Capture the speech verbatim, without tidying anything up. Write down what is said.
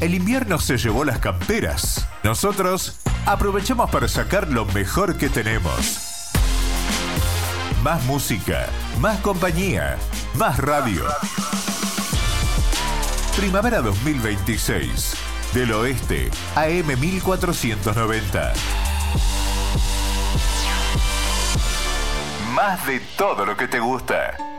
El invierno se llevó las camperas. Nosotros aprovechamos para sacar lo mejor que tenemos. Más música, más compañía, más radio. Primavera dos mil veintiséis. Del Oeste, A M mil cuatrocientos noventa. Más de todo lo que te gusta.